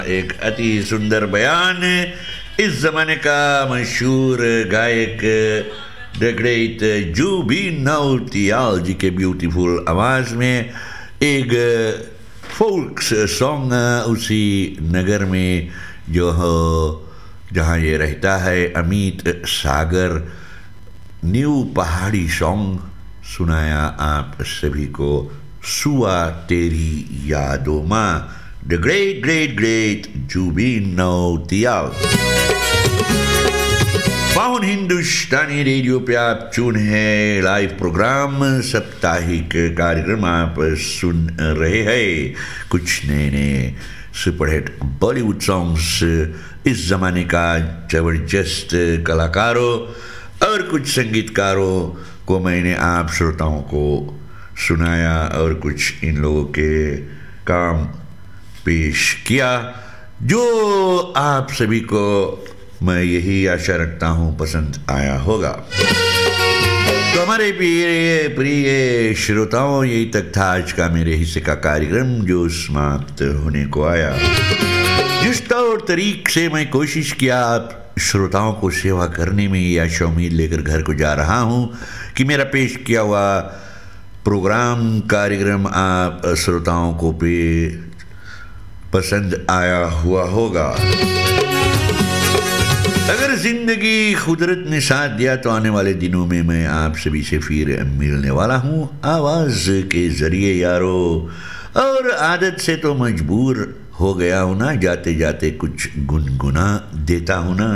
एक अति सुंदर बयान इस जमाने का मशहूर गायक द ग्रेट जुबिन नौटियाल जी के ब्यूटीफुल आवाज़ में एक फोल्क्स सॉन्ग उसी नगर में जो हो जहाँ ये रहता है अमित सागर न्यू पहाड़ी सॉन्ग सुनाया आप सभी को सुआ तेरी यादों में The great जुबिन नौटियाल। पावन हिंदुस्तानी रेडियो पे आप चुन है लाइव प्रोग्राम साप्ताहिक कार्यक्रम आप सुन रहे हैं कुछ नए नए सुपरहिट बॉलीवुड सॉन्ग्स इस जमाने का जबरदस्त कलाकारों और कुछ संगीतकारों को मैंने आप श्रोताओं को सुनाया और कुछ इन लोगों के काम पेश किया जो आप सभी को मैं यही आशा रखता हूं पसंद आया होगा। तो हमारे प्रिय श्रोताओं यही तक था आज का मेरे हिस्से का कार्यक्रम जो समाप्त होने को आया। जिस तौर तरीक से मैं कोशिश किया आप श्रोताओं को सेवा करने में या उम्मीद लेकर घर को जा रहा हूं कि मेरा पेश किया हुआ प्रोग्राम कार्यक्रम आप श्रोताओं को पसंद आया हुआ होगा। अगर जिंदगी कुदरत ने साथ दिया तो आने वाले दिनों में मैं आप सभी से फिर मिलने वाला हूँ आवाज के जरिए यारो। और आदत से तो मजबूर हो गया हूँ ना जाते जाते कुछ गुनगुना देता हूँ ना।